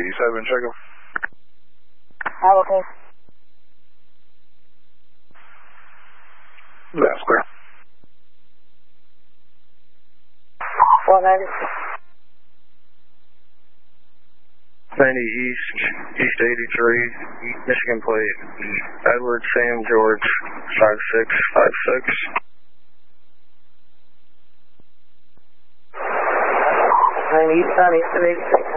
87, check him. Okay. That's clear. 190. 90 East 83, Michigan plate, Edward Sam George, 5656. 90 East, 86.